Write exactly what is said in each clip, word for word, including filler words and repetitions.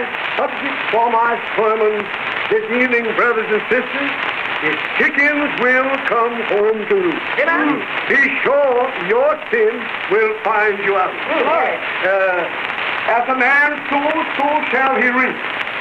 subject for my sermon this evening, brothers and sisters, is chickens will come home to roost. Amen. Be sure your sin will find you out. Uh, as a man sows, so shall he reap.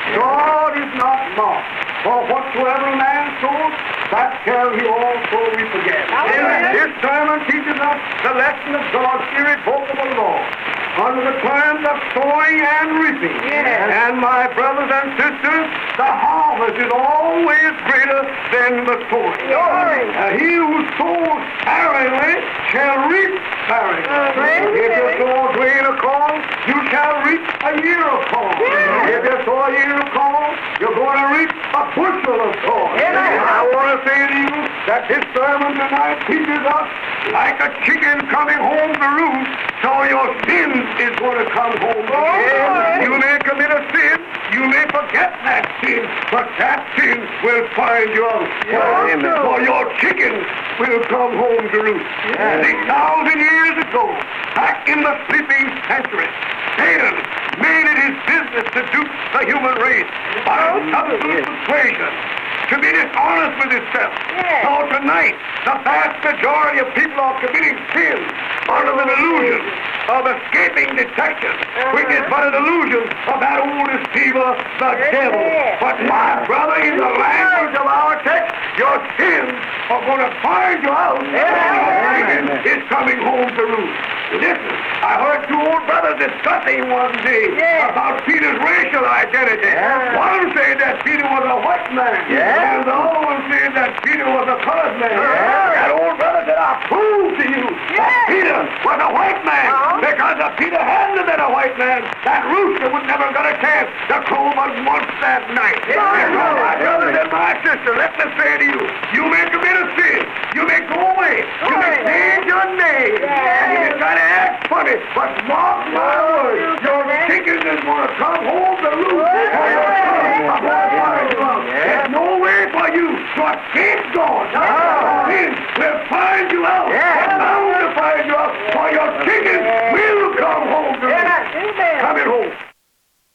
God is not mocked. For whatsoever a man sows, that shall he also reap again. Amen. This sermon teaches us the lesson of God's irrevocable law under the terms of sowing and reaping. Yes. And my brothers and sisters, the harvest is always greater than the sowing. Glory. Uh, he who sows sparingly shall reap sparingly. Amen. If you sow a grain of corn, you shall reap a year of corn. Yes. If you sow a year of corn, you're going to reap a bushel of corn. Amen. I want to say to you that this sermon tonight teaches us like a chicken coming home to roost, so your sin is going to come home to Amen. you. You may commit a sin, you may forget that sin, but that sin will find you out. Yes. For your chicken will come home to roost. Yes. Six thousand years ago, back in the sleeping century, Satan made it his business to dupe the human race by subtle persuasion, to be dishonest with itself. Yes. So tonight, the vast majority of people are committing sin under the delusion of escaping detection, Uh-huh. which is but a delusion of that old deceiver, the Yes. devil. But my brother, in the language of our text, your sins are going to find you out. Yes. Your chicken is coming home to roost. Listen, I heard two old brothers discussing one day Yes. about Peter's racial identity. Yes. One said that Peter was a white man, Yes. and the other one said that Peter was a colored man. Yes. That old brother said, I prove to you Yes. that Peter was a white man, Uh-huh. because if Peter hadn't been a white man, that rooster would never got a chance to crow but once that night. Yes. And so, my brothers and my sisters, let me say to you, you may commit a sin, you may go away, you may Yes. change your name, Yes. and you may try to act funny, but mark my words, your chicken is going to come home to roost. Yes. And your son is going to find you out. Yes. There's no way for you to escape God. No. Sin will find you out.